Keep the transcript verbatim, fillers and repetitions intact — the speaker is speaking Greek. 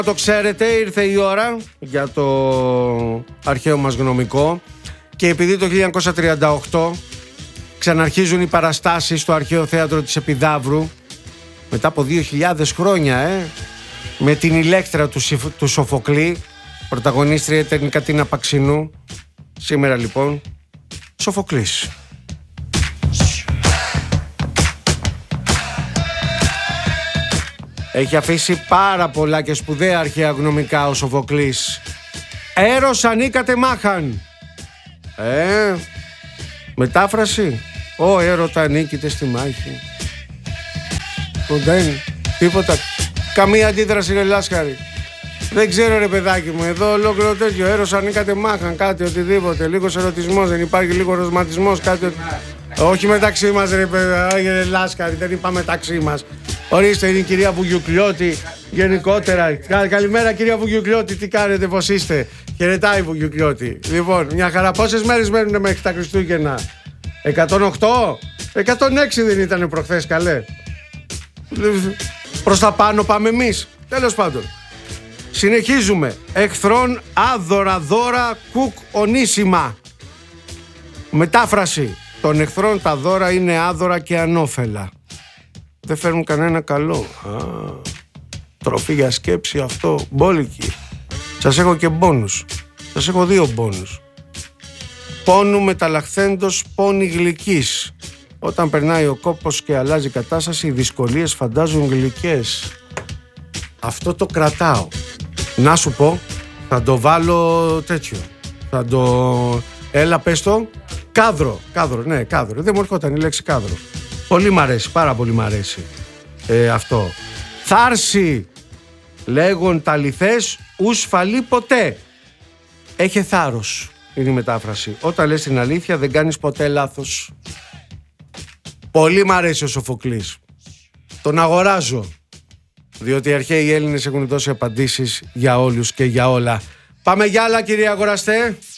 Το ξέρετε, ήρθε η ώρα για το αρχαίο μας γνωμικό και επειδή το χίλια εννιακόσια τριάντα οκτώ ξαναρχίζουν οι παραστάσεις στο Αρχαίο Θέατρο της Επιδαύρου μετά από δύο χιλιάδες χρόνια, ε, με την Ηλέκτρα του, του Σοφοκλή, πρωταγωνίστρια ήταν η Κατίνα Παξινού. Σήμερα λοιπόν Σοφοκλής. Έχει αφήσει πάρα πολλά και σπουδαία αρχαία γνωμικά ο Σοφοκλής. Έρος ανήκατε μάχαν. Ε, μετάφραση. Ω έρωτα ανήκετε στη μάχη. Δεν, τίποτα. Καμία αντίδραση ρε Λάσκαρη. Δεν ξέρω ρε παιδάκι μου, εδώ ολόκληρο τέτοιο. Έρος ανήκατε μάχαν, κάτι, οτιδήποτε. Λίγος ερωτισμός, δεν υπάρχει λίγο ροσματισμός, κάτι. Όχι μεταξύ μας ρε παιδάκι, ρε Λάσκαρη, δεν είπα μεταξύ μας. Ορίστε, είναι η κυρία Βουγιουκλιώτη γενικότερα. Καλημέρα κυρία Βουγιουκλιώτη, τι κάνετε, πώς είστε? Χαιρετάει η Βουγιουκλιώτη. Λοιπόν, μια χαρά. Πόσες μέρες μένουν μέχρι τα Χριστούγεννα? εκατόν οκτώ, εκατόν έξι δεν ήτανε προχθές, καλέ? Προς τα πάνω πάμε εμείς. Τέλος πάντων. Συνεχίζουμε. Εχθρών άδωρα δώρα κουκ ονίσιμα. Μετάφραση. Των εχθρών τα δώρα είναι άδωρα και ανώφελα. Δεν φέρνουν κανένα καλό. Α, τροφή για σκέψη αυτό. Μπόλικη. Σας έχω και μπόνους. Σας έχω δύο μπόνους. Πόνου μεταλλαχθέντος πόνη γλυκής. Όταν περνάει ο κόπος και αλλάζει η κατάσταση, οι δυσκολίες φαντάζουν γλυκές. Αυτό το κρατάω. Να σου πω, θα το βάλω τέτοιο. Θα το... Έλα πες το. Κάδρο. Κάδρο, ναι, κάδρο. Δεν μου έρχονταν η λέξη κάδρο. Πολύ μ' αρέσει, πάρα πολύ μ' αρέσει ε, αυτό. Θάρση λέγον τα λιθές ους φαλεί ποτέ. Έχε θάρρος είναι η μετάφραση. Όταν λες την αλήθεια δεν κάνεις ποτέ λάθος. Πολύ μ' αρέσει ο Σοφοκλής. Τον αγοράζω. Διότι οι αρχαίοι Έλληνες έχουν δώσει απαντήσεις για όλους και για όλα. Πάμε για άλλα, κύριε αγοραστέ.